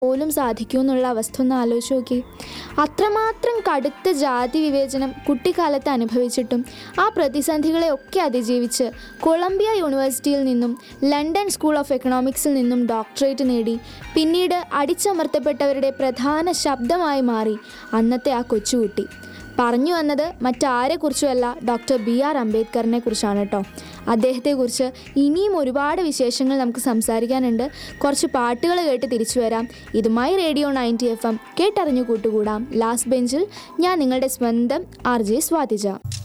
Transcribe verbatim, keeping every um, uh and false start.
പോലും സാധിക്കൂ എന്നുള്ള അവസ്ഥ ഒന്ന് ആലോചിച്ച് നോക്കി. അത്രമാത്രം കടുത്ത ജാതി വിവേചനം കുട്ടിക്കാലത്ത് അനുഭവിച്ചിട്ടും ആ പ്രതിസന്ധികളെ ഒക്കെ അതിജീവിച്ച് കൊളംബിയ യൂണിവേഴ്സിറ്റിയിൽ നിന്നും ലണ്ടൻ സ്കൂൾ ഓഫ് എക്കണോമിക്സിൽ നിന്നും ഡോക്ടറേറ്റ് നേടി പിന്നീട് അടിച്ചമർത്തപ്പെട്ടവരുടെ പ്രധാന ശബ്ദമായി മാറി അന്നത്തെ ആ കൊച്ചുകുട്ടി. പറഞ്ഞു വന്നത് മറ്റാരെക്കുറിച്ചുമല്ല, ഡോക്ടർ ബി ആർ അംബേദ്കറിനെ കുറിച്ചാണ് കേട്ടോ. അദ്ദേഹത്തെക്കുറിച്ച് ഇനിയും ഒരുപാട് വിശേഷങ്ങൾ നമുക്ക് സംസാരിക്കാനുണ്ട്. കുറച്ച് പാട്ടുകൾ കേട്ട് തിരിച്ചു വരാം. ഇതുമായി റേഡിയോ നയൻറ്റി എഫ് എം കേട്ടറിഞ്ഞു കൂട്ടുകൂടാം. ലാസ്റ്റ് ബെഞ്ചിൽ ഞാൻ നിങ്ങളുടെ സ്വന്തം ആർ ജെ സ്വാതിജ.